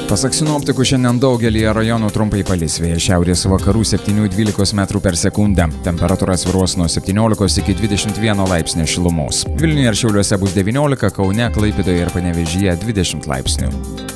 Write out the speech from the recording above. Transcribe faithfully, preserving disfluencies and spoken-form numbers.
Pasak sinoptikų, šiandien daugelyje rajonų trumpai palis, vėjas šiaurės vakarų septynių dvylikos metrų per sekundę. Temperatūra svyruos nuo septyniolikos iki dvidešimt vieno laipsnio šilumos. Vilniuje ir Šiauliuose bus devyniolika, Kaune, Klaipėdoje ir Panevėžyje dvidešimt laipsnių.